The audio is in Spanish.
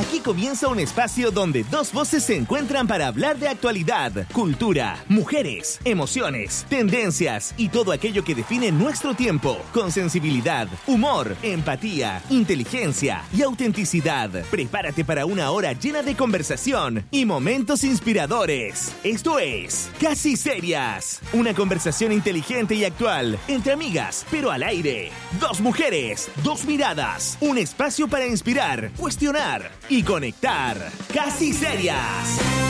Aquí comienza un espacio donde dos voces se encuentran para hablar de actualidad, cultura, mujeres, emociones, tendencias y todo aquello que define nuestro tiempo, con sensibilidad, humor, empatía, inteligencia y autenticidad. Prepárate para una hora llena de conversación y momentos inspiradores. Esto es Casi Serias, una conversación inteligente y actual entre amigas, pero al aire. Dos mujeres, dos miradas, un espacio para inspirar, cuestionar y conectar. Casi Serias.